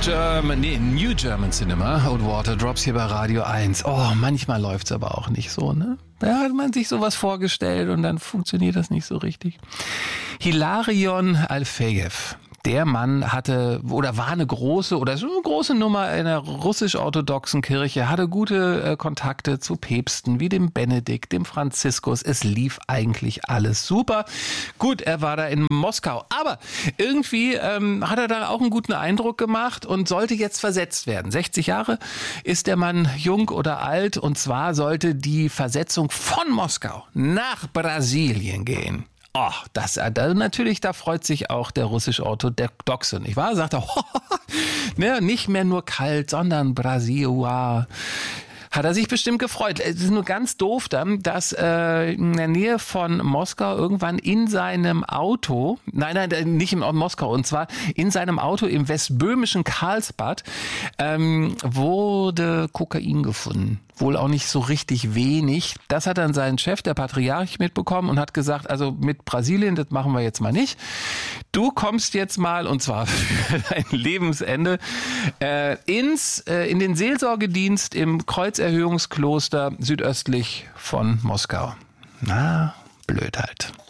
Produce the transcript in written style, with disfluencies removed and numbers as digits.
New German Cinema, Old Water Drops hier bei Radio 1. Oh, manchmal läuft's aber auch nicht so, ne? Da hat man sich sowas vorgestellt und dann funktioniert das nicht so richtig. Hilarion Alfejew. Der Mann war eine große Nummer in der russisch-orthodoxen Kirche, hatte gute Kontakte zu Päpsten wie dem Benedikt, dem Franziskus. Es lief eigentlich alles super. Gut, er war da in Moskau, aber irgendwie hat er da auch einen guten Eindruck gemacht und sollte jetzt versetzt werden. 60 Jahre ist der Mann jung oder alt, und zwar sollte die Versetzung von Moskau nach Brasilien gehen. Oh, natürlich, da freut sich auch der russisch-orthodoxe, nicht wahr? Sagt er, ne, nicht mehr nur kalt, sondern Brasil, wow. Hat er sich bestimmt gefreut. Es ist nur ganz doof dann, dass in der Nähe von Moskau irgendwann in seinem Auto, nein, nicht in Moskau, und zwar in seinem Auto im westböhmischen Karlsbad wurde Kokain gefunden. Wohl auch nicht so richtig wenig. Das hat dann sein Chef, der Patriarch, mitbekommen und hat gesagt, also mit Brasilien, das machen wir jetzt mal nicht. Du kommst jetzt mal, und zwar für dein Lebensende, in den Seelsorgedienst im Kreuzerhöhungskloster südöstlich von Moskau. Na, blöd halt.